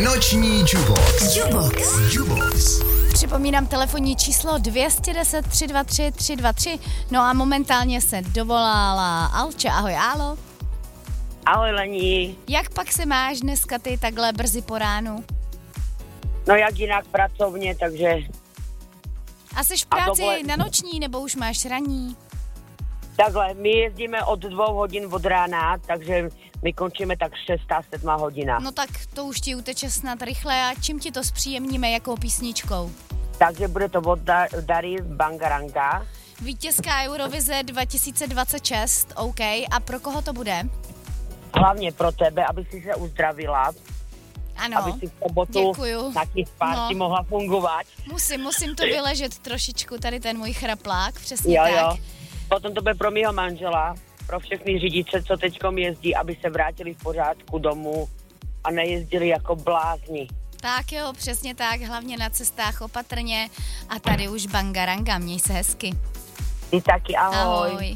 Noční Jubox. Připomínám telefonní číslo 210 323 323. No a momentálně se dovolala Alča. Ahoj, Álo. Ahoj, Lení. Jak pak se máš dneska ty takhle brzy po ránu? No jak jinak pracovně, takže... A jsi v práci na noční, nebo už máš ranní? Takhle, my jezdíme od 2 hodin od rána, takže my končíme tak 6-7 hodina. No tak to už ti uteče snad rychle a čím ti to zpříjemníme, jakou písničkou? Takže bude to od Dary Bangaranga. Vítězka Eurovize 2026, OK. A pro koho to bude? Hlavně pro tebe, aby si se uzdravila. Ano, aby si v sobotu na Kiss Party mohla fungovat. Musím to vyležet trošičku, tady ten můj chraplák, přesně tak. Jo. Potom to bude pro mýho manžela, pro všechny řidiče, co teďkom jezdí, aby se vrátili v pořádku domů a nejezdili jako blázni. Tak jo, přesně tak, hlavně na cestách opatrně a tady už Bangaranga, měj se hezky. Ty taky, ahoj. Ahoj.